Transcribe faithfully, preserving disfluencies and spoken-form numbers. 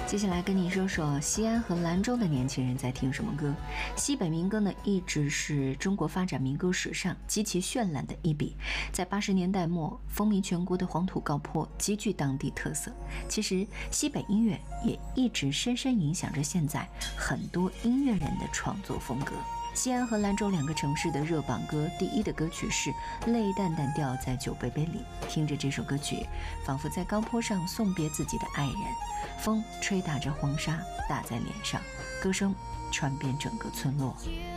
接下来跟你说说西安和兰州的年轻人在听什么歌。西北民歌呢，一直是中国发展民歌史上极其绚烂的一笔。在八十年代末风靡全国的黄土高坡极具当地特色。其实西北音乐也一直深深影响着现在很多音乐人的创作风格。西安和兰州两个城市的热榜歌，第一的歌曲是《泪淡淡掉在酒杯杯里》。听着这首歌曲，仿佛在高坡上送别自己的爱人，风吹打着黄沙打在脸上，歌声传遍整个村落。